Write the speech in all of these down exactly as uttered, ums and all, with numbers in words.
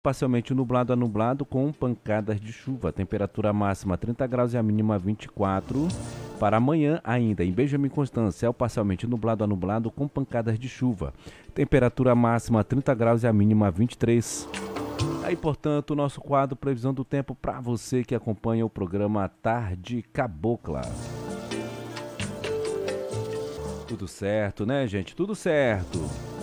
parcialmente nublado a nublado com pancadas de chuva. Temperatura máxima trinta graus e a mínima vinte e quatro. Para amanhã ainda, em Benjamin Constant, céu parcialmente nublado a nublado com pancadas de chuva. Temperatura máxima trinta graus e a mínima vinte e três. Aí, portanto, o nosso quadro Previsão do Tempo para você que acompanha o programa Tarde Cabocla. Tudo certo, né, gente? Tudo certo.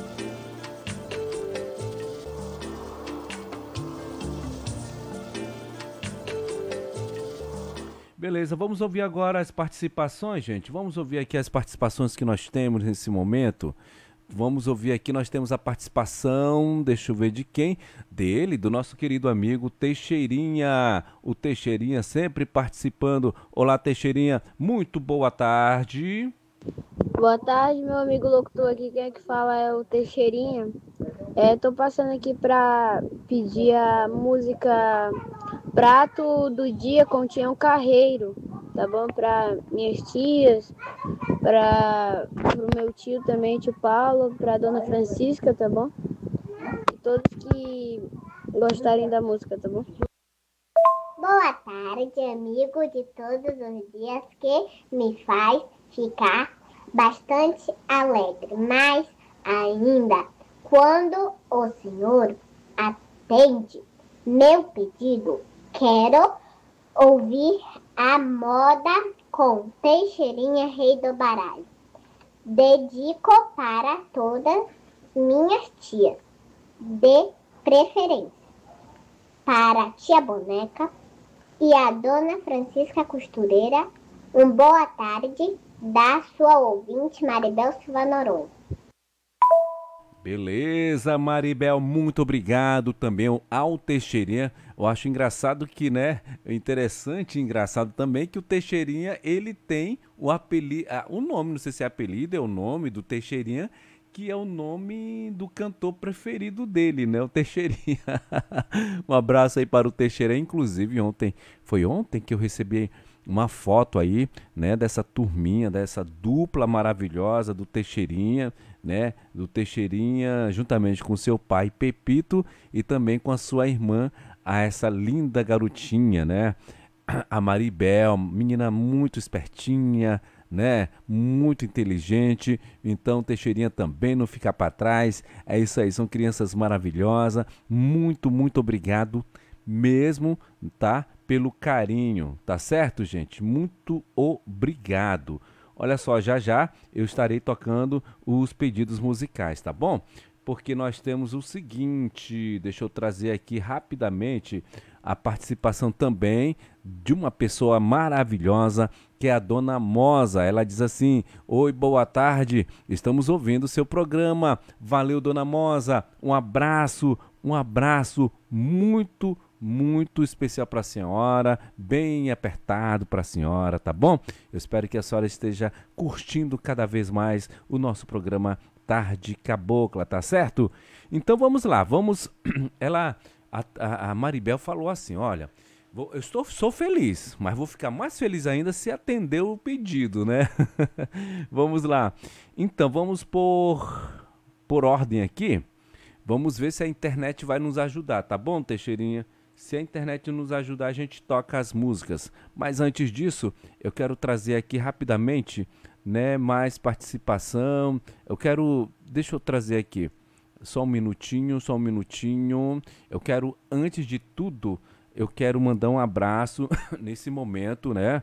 Beleza, vamos ouvir agora as participações, gente. Vamos ouvir aqui as participações que nós temos nesse momento. Vamos ouvir aqui, nós temos a participação, deixa eu ver de quem? Dele, do nosso querido amigo Teixeirinha. O Teixeirinha sempre participando. Olá, Teixeirinha, muito boa tarde. Boa tarde, meu amigo locutor. Aqui quem é que fala é o Teixeirinha. É, tô passando aqui para pedir a música Prato do Dia com Tião Carreiro, tá bom? Para minhas tias, para o meu tio também, tio Paulo, para dona Francisca, tá bom? E todos que gostarem da música, tá bom? Boa tarde, amigo de todos os dias que me faz ficar bastante alegre, mas ainda quando o senhor atende meu pedido, quero ouvir a moda com Teixeirinha, rei do baralho. Dedico para todas minhas tias, de preferência para tia Boneca e a dona Francisca Costureira. Um boa tarde da sua ouvinte Maribel Silva Noronha. Beleza, Maribel, muito obrigado também ao Teixeirinha. Eu acho engraçado que, né, interessante e engraçado também que o Teixeirinha, ele tem o apelido, ah, o nome, não sei se é apelido, é o nome do Teixeirinha, que é o nome do cantor preferido dele, né, o Teixeirinha. Um abraço aí para o Teixeirinha, inclusive ontem, foi ontem que eu recebi uma foto aí, né, dessa turminha, dessa dupla maravilhosa do Teixeirinha, né, do Teixeirinha juntamente com seu pai Pepito e também com a sua irmã, a essa linda garotinha, né, a Maribel, menina muito espertinha, né, muito inteligente. Então Teixeirinha também não fica para trás. É isso aí, são crianças maravilhosas. Muito, muito obrigado mesmo, tá? Pelo carinho, tá certo, gente? Muito obrigado. Olha só, já já eu estarei tocando os pedidos musicais, tá bom? Porque nós temos o seguinte, deixa eu trazer aqui rapidamente a participação também de uma pessoa maravilhosa, que é a Dona Moza. Ela diz assim: oi, boa tarde, estamos ouvindo o seu programa. Valeu, Dona Moza, um abraço, um abraço muito muito especial para a senhora, bem apertado para a senhora, tá bom? Eu espero que a senhora esteja curtindo cada vez mais o nosso programa Tarde Cabocla, tá certo? Então vamos lá, vamos. Ela, a, a, a Maribel falou assim: olha, vou, eu estou, sou feliz, mas vou ficar mais feliz ainda se atender o pedido, né? Vamos lá. Então vamos por, por ordem aqui. Vamos ver se a internet vai nos ajudar, tá bom, Teixeirinha? Se a internet nos ajudar, a gente toca as músicas. Mas antes disso, eu quero trazer aqui rapidamente, né, mais participação. Eu quero, deixa eu trazer aqui, só um minutinho, só um minutinho. Eu quero, antes de tudo, eu quero mandar um abraço nesse momento, né,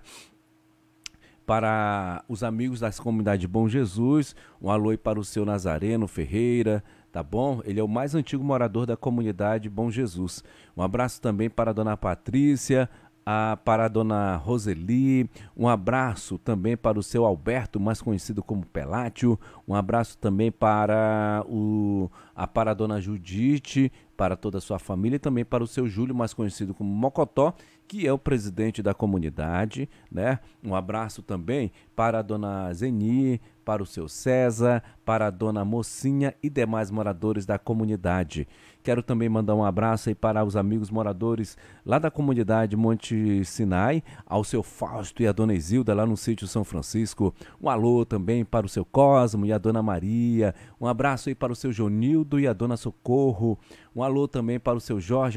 para os amigos das comunidades Bom Jesus. Um alô aí para o seu Nazareno Ferreira, tá bom? Ele é o mais antigo morador da comunidade Bom Jesus. Um abraço também para a dona Patrícia, a, para a dona Roseli. Um abraço também para o seu Alberto, mais conhecido como Pelátio. Um abraço também para, o, a, para a dona Judite, para toda a sua família, e também para o seu Júlio, mais conhecido como Mocotó, que é o presidente da comunidade, né? Um abraço também para a dona Zeni, para o seu César, para a dona Mocinha e demais moradores da comunidade. Quero também mandar um abraço aí para os amigos moradores lá da comunidade Monte Sinai, ao seu Fausto e a dona Isilda lá no sítio São Francisco. Um alô também para o seu Cosmo e a dona Maria. Um abraço aí para o seu Jonildo e a dona Socorro. Um alô também para o seu Jorge,